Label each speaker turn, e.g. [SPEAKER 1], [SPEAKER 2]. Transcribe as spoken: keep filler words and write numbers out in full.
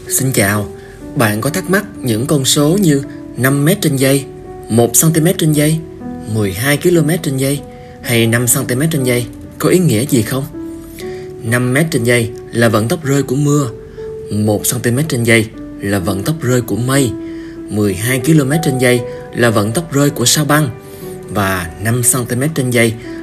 [SPEAKER 1] Xin chào, bạn có thắc mắc những con số như năm mét trên giây, một xăng-ti-mét trên giây, mười hai ki lô mét trên giây hay năm xăng-ti-mét trên giây có ý nghĩa gì không? năm mét trên giây là vận tốc rơi của mưa, một xăng-ti-mét trên giây là vận tốc rơi của mây, mười hai ki lô mét trên giây là vận tốc rơi của sao băng và năm xăng-ti-mét trên giây